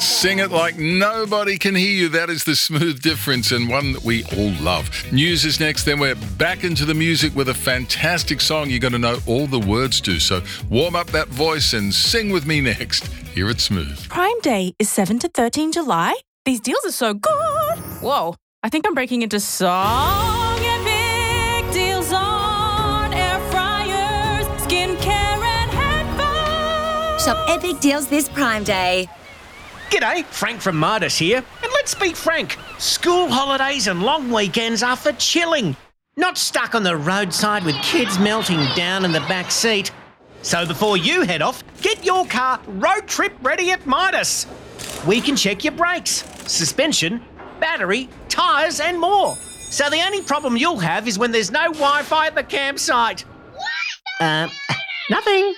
Sing it like nobody can hear you. That is the Smooth Difference, and one that we all love. News is next, then we're back into the music with a fantastic song you're going to know all the words to. So warm up that voice and sing with me next here at Smooth. Prime Day is 7 to 13 July. These deals are so good. Whoa, I think I'm breaking into song. Epic deals on air fryers, skincare and headphones. Shop epic deals this Prime Day. G'day, Frank from Midas here. And let's be frank, school holidays and long weekends are for chilling, not stuck on the roadside with kids melting down in the back seat. So before you head off, get your car road trip ready at Midas. We can check your brakes, suspension, battery, tyres and more. So the only problem you'll have is when there's no Wi-Fi at the campsite. Nothing.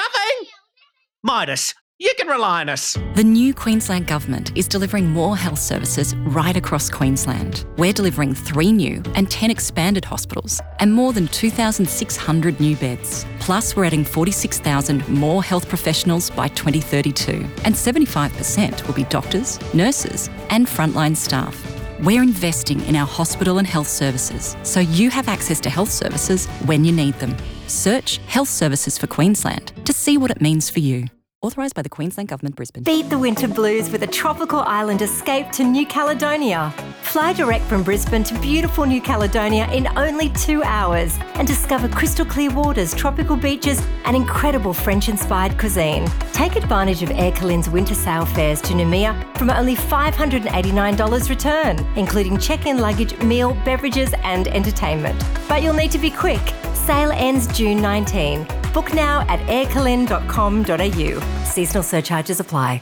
Midas, you can rely on us. The new Queensland Government is delivering more health services right across Queensland. We're delivering 3 new and 10 expanded hospitals and more than 2,600 new beds. Plus, we're adding 46,000 more health professionals by 2032, and 75% will be doctors, nurses and frontline staff. We're investing in our hospital and health services so you have access to health services when you need them. Search Health Services for Queensland to see what it means for you. Authorised by the Queensland Government, Brisbane. Beat the winter blues with a tropical island escape to New Caledonia. Fly direct from Brisbane to beautiful New Caledonia in only 2 hours and discover crystal clear waters, tropical beaches and incredible French-inspired cuisine. Take advantage of Air Calin's winter sail fares to Noumea from only $589 return, including check-in luggage, meal, beverages and entertainment. But you'll need to be quick. Sale ends June 19. Book now at aircalin.com.au. Seasonal surcharges apply.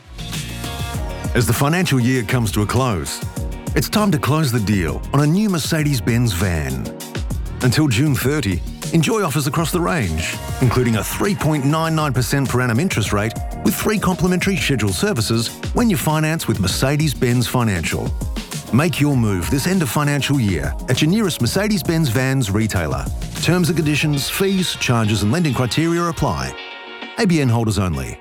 As the financial year comes to a close, it's time to close the deal on a new Mercedes-Benz van. Until June 30, enjoy offers across the range, including a 3.99% per annum interest rate with 3 complimentary scheduled services when you finance with Mercedes-Benz Financial. Make your move this end of financial year at your nearest Mercedes-Benz Vans retailer. Terms and conditions, fees, charges and lending criteria apply. ABN holders only.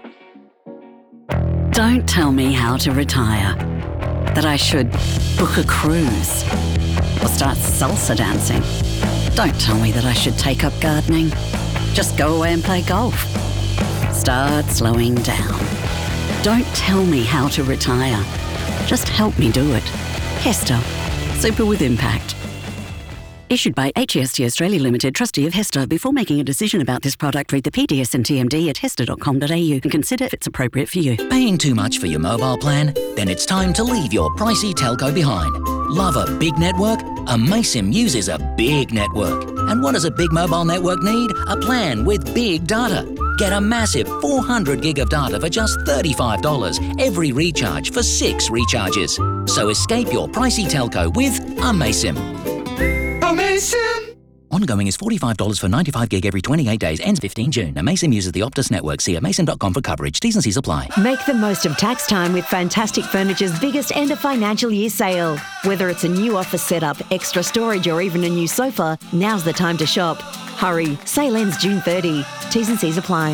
Don't tell me how to retire. That I should book a cruise or start salsa dancing. Don't tell me that I should take up gardening. Just go away and play golf. Start slowing down. Don't tell me how to retire. Just help me do it. Hester. Super with impact. Issued by HEST Australia Limited, trustee of Hester. Before making a decision about this product, read the PDS and TMD at hester.com.au and consider if it's appropriate for you. Paying too much for your mobile plan? Then it's time to leave your pricey telco behind. Love a big network? Amaysim uses a big network. And what does a big mobile network need? A plan with big data. Get a massive 400 gig of data for just $35 every recharge for 6 recharges. So escape your pricey telco with Amaysim. Amaysim! Ongoing is $45 for 95 gig every 28 days. Ends 15 June. Amaysim uses the Optus network. See amaysim.com for coverage. T's and C's apply. Make the most of tax time with Fantastic Furniture's biggest end of financial year sale. Whether it's a new office setup, extra storage or even a new sofa, now's the time to shop. Hurry, sale ends June 30. T's and C's apply.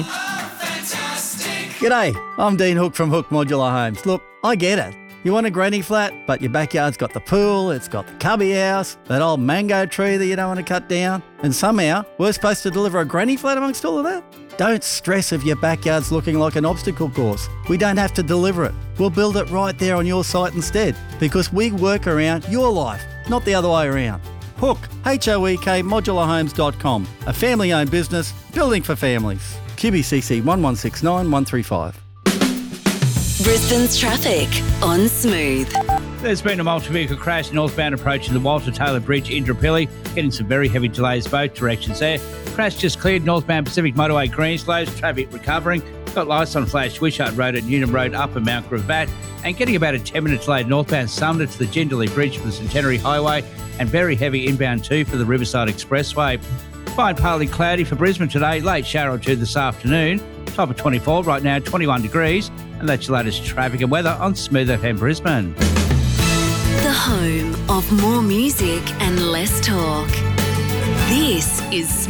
G'day, I'm Dean Hook from Hook Modular Homes. Look, I get it. You want a granny flat, but your backyard's got the pool, it's got the cubby house, that old mango tree that you don't want to cut down, and somehow we're supposed to deliver a granny flat amongst all of that? Don't stress if your backyard's looking like an obstacle course. We don't have to deliver it. We'll build it right there on your site instead, because we work around your life, not the other way around. Hook, H-O-E-K, modularhomes.com, a family-owned business, building for families. QBCC 1169 135. Brisbane's traffic on Smooth. There's been a multi-vehicle crash northbound approaching the Walter Taylor Bridge in Indooroopilly, getting some very heavy delays both directions there. Crash just cleared northbound Pacific Motorway Greenslows, traffic recovering. Got lights on flash Wishart Road at Newnham Road up and Mount Gravatt, and getting about a 10-minute delay northbound Sumner to the Jindalee Bridge for the Centenary Highway, and very heavy inbound too for the Riverside Expressway. Fine partly cloudy for Brisbane today, late shower or two this afternoon. Top of 24, right now 21 degrees. And that's your latest traffic and weather on Smooth FM Brisbane. The home of more music and less talk. This is